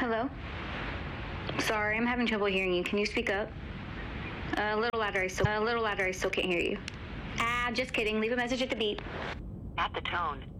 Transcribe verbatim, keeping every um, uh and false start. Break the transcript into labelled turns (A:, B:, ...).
A: Hello? Sorry, I'm having trouble hearing you. Can you speak up? A little louder, I still, a little louder, I still can't hear you. Ah, just kidding. Leave a message at the beep.
B: At the tone,